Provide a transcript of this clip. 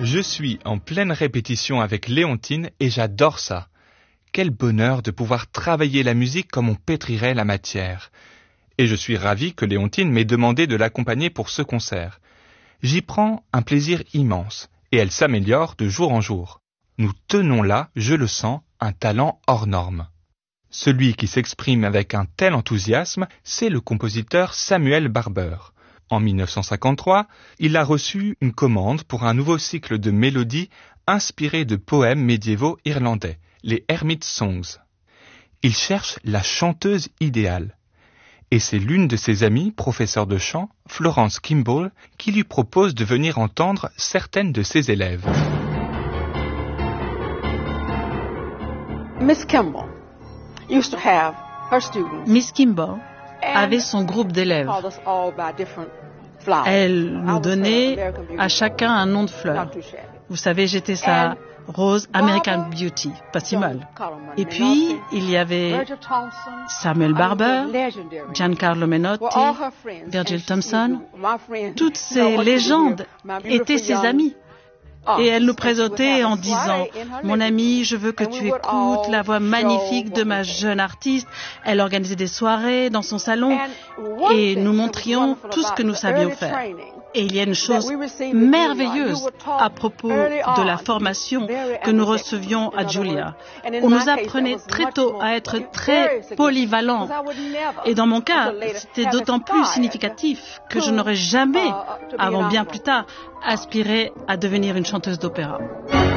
Je suis en pleine répétition avec Léontine et j'adore ça. Quel bonheur de pouvoir travailler la musique comme on pétrirait la matière. Et je suis ravi que Léontine m'ait demandé de l'accompagner pour ce concert. J'y prends un plaisir immense et elle s'améliore de jour en jour. Nous tenons là, je le sens, un talent hors norme. Celui qui s'exprime avec un tel enthousiasme, c'est le compositeur Samuel Barber. En 1953, il a reçu une commande pour un nouveau cycle de mélodies inspirées de poèmes médiévaux irlandais, les Hermit Songs. Il cherche la chanteuse idéale. Et c'est l'une de ses amies, professeure de chant, Florence Kimball, qui lui propose de venir entendre certaines de ses élèves. Miss Kimball used to have her students. Miss Kimball avait son groupe d'élèves. Elle nous donnait à chacun un nom de fleur. Vous savez, j'étais sa Rose American Beauty, pas si mal. Et puis, il y avait Samuel Barber, Giancarlo Menotti, Virgil Thomson. Toutes ces légendes étaient ses amies. Et elle nous présentait en disant « Mon ami, je veux que tu écoutes la voix magnifique de ma jeune artiste. » Elle organisait des soirées dans son salon et nous montrions tout ce que nous savions faire. Et il y a une chose merveilleuse à propos de la formation que nous recevions à Juilliard. On nous apprenait très tôt à être très polyvalents. Et dans mon cas, c'était d'autant plus significatif que je n'aurais jamais, avant bien plus tard, aspiré à devenir une chanteuse d'opéra.